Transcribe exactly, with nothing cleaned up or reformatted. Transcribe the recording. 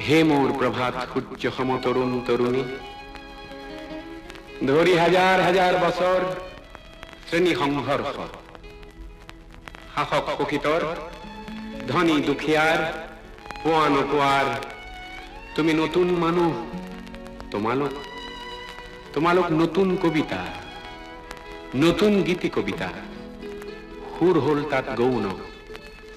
হে মোৰ প্ৰভাত সূৰ্য সম তৰুণ তৰুণী, ধৰি হাজাৰ হাজাৰ বছৰ শ্ৰেণী সংঘৰ্ষ, শাসক শোষিতৰ, ধনী দুখীয়াৰ, পোৱা নোপোৱাৰ, তুমি নতুন মানুহ, তোমালোক তোমালোক নতুন কবিতা, নতুন গীতি কবিতা, সুৰ হল তাত গৌণ।